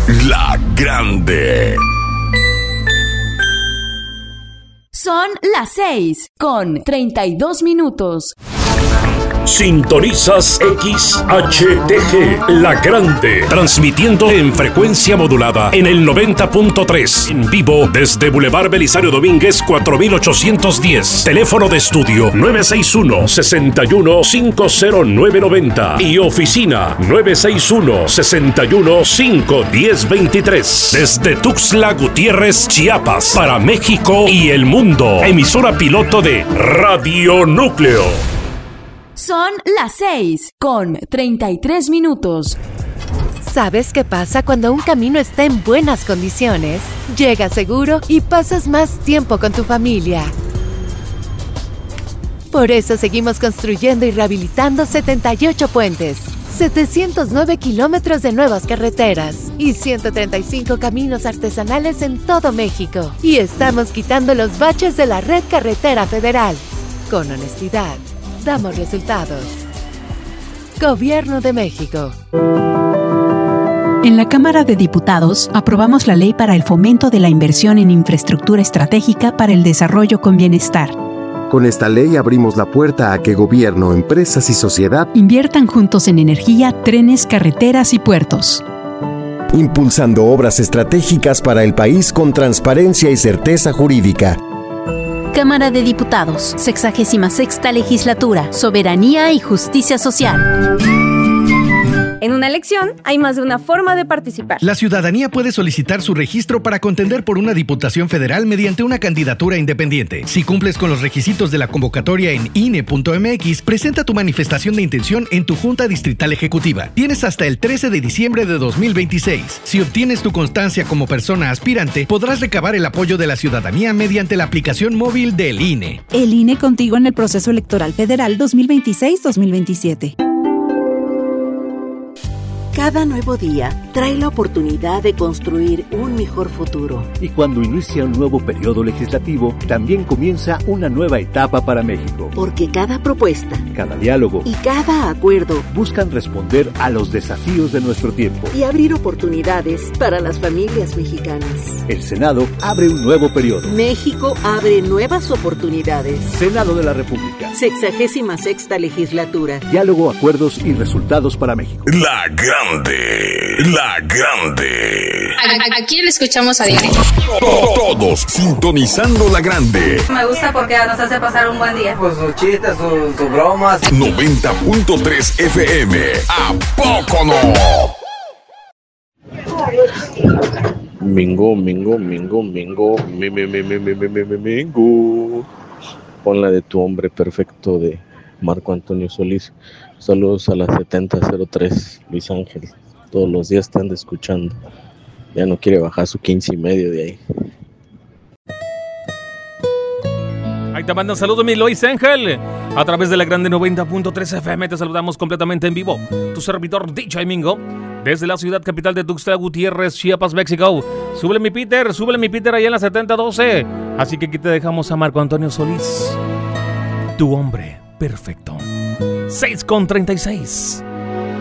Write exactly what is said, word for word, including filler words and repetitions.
La Grande. Son las seis con treinta y dos minutos. Sintonizas X H T G, La Grande, transmitiendo en frecuencia modulada en el noventa punto tres, en vivo desde Boulevard Belisario Domínguez cuatro mil ochocientos diez, teléfono de estudio nueve seis uno, seis uno cinco cero nueve nueve cero y oficina nueve seis uno, seis uno cinco uno cero dos tres, desde Tuxtla Gutiérrez, Chiapas, para México y el mundo, emisora piloto de Radio Núcleo. Son las seis con treinta y tres minutos. ¿Sabes qué pasa cuando un camino está en buenas condiciones? Llegas seguro y pasas más tiempo con tu familia. Por eso seguimos construyendo y rehabilitando setenta y ocho puentes, setecientos nueve kilómetros de nuevas carreteras y ciento treinta y cinco caminos artesanales en todo México. Y estamos quitando los baches de la red carretera federal. Con honestidad, damos resultados. Gobierno de México. En la Cámara de Diputados aprobamos la ley para el fomento de la inversión en infraestructura estratégica para el desarrollo con bienestar. Con esta ley abrimos la puerta a que gobierno, empresas y sociedad inviertan juntos en energía, trenes, carreteras y puertos, impulsando obras estratégicas para el país con transparencia y certeza jurídica. Cámara de Diputados, sexagésima sexta legislatura, soberanía y justicia social. En una elección hay más de una forma de participar. La ciudadanía puede solicitar su registro para contender por una diputación federal mediante una candidatura independiente. Si cumples con los requisitos de la convocatoria en I N E punto M X, presenta tu manifestación de intención en tu Junta Distrital Ejecutiva. Tienes hasta el trece de diciembre de dos mil veintiséis. Si obtienes tu constancia como persona aspirante, podrás recabar el apoyo de la ciudadanía mediante la aplicación móvil del I N E. El I N E contigo en el proceso electoral federal dos mil veintiséis dos mil veintisiete. Cada nuevo día trae la oportunidad de construir un mejor futuro. Y cuando inicia un nuevo periodo legislativo, también comienza una nueva etapa para México. Porque cada propuesta, cada diálogo y cada acuerdo buscan responder a los desafíos de nuestro tiempo y abrir oportunidades para las familias mexicanas. El Senado abre un nuevo periodo. México abre nuevas oportunidades. Senado de la República. Sexagésima sexta legislatura. Diálogo, acuerdos y resultados para México. La Grande. La Grande. ¿A, a quién le escuchamos a diario? Todos sintonizando La Grande. Me gusta porque nos hace pasar un buen día. Pues sus chistes, sus su bromas. noventa punto tres F M. ¿A poco no? Mingo, mingo, mingo, mingo, mi, mi, mi, mi, mi, mi, mi, mi, mingo. Pon la de Tu Hombre Perfecto de Marco Antonio Solís. Saludos a la setenta cero tres, Luis Ángel. Todos los días están escuchando. Ya no quiere bajar su quince y medio de ahí. Ahí te mandan saludos, mi Luis Ángel. A través de La Grande noventa punto tres F M te saludamos completamente en vivo. Tu servidor D J Mingo, desde la ciudad capital de Tuxtla Gutiérrez, Chiapas, México. Súbele mi Peter, súbele mi Peter ahí en la setenta doce. Así que aquí te dejamos a Marco Antonio Solís. Tu Hombre Perfecto. seis con treinta y seis.